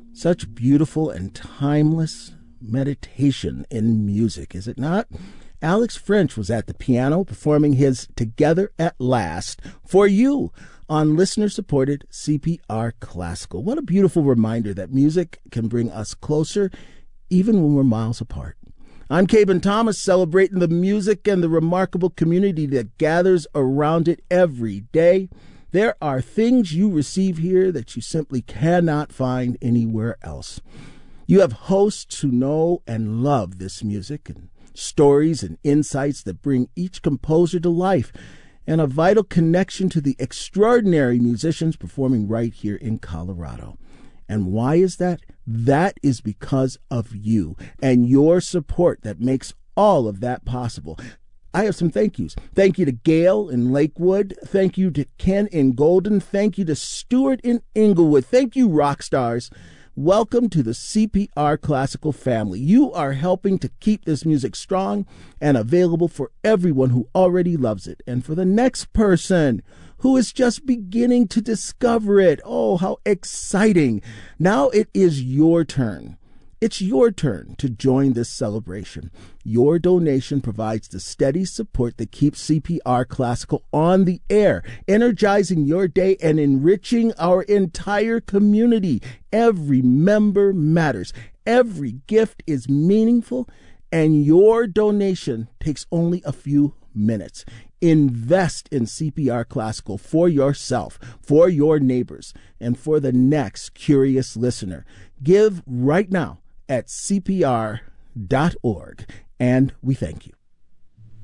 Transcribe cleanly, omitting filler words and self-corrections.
Such beautiful and timeless meditation in music, is it not? Alex French was at the piano performing his Together at Last for you on listener-supported CPR Classical. What a beautiful reminder that music can bring us closer even when we're miles apart. I'm Caben Thomas, celebrating the music and the remarkable community that gathers around it every day. There are things you receive here that you simply cannot find anywhere else. You have hosts who know and love this music, and stories and insights that bring each composer to life, and a vital connection to the extraordinary musicians performing right here in Colorado. And why is that? That is because of you and your support that makes all of that possible. I have some thank yous. Thank you to Gail in Lakewood. Thank you to Ken in Golden. Thank you to Stuart in Inglewood. Thank you, rock stars. Welcome to the CPR Classical family. You are helping to keep this music strong and available for everyone who already loves it, and for the next person who is just beginning to discover it. Oh, how exciting. Now it is your turn. It's your turn to join this celebration. Your donation provides the steady support that keeps CPR Classical on the air, energizing your day and enriching our entire community. Every member matters. Every gift is meaningful, and your donation takes only a few minutes. Invest in CPR Classical for yourself, for your neighbors, and for the next curious listener. Give right now at CPR.org, and we thank you.